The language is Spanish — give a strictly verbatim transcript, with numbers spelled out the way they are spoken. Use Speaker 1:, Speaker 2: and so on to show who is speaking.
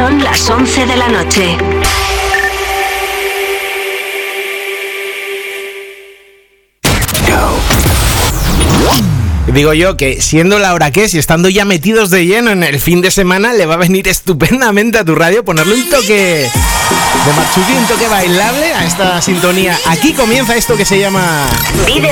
Speaker 1: Son las once de la noche.
Speaker 2: Digo yo que siendo la hora que es y estando ya metidos de lleno en el fin de semana, le va a venir estupendamente a tu radio ponerle un toque de marchuki, un toque bailable a esta sintonía. Aquí comienza esto que se llama
Speaker 1: Vídeo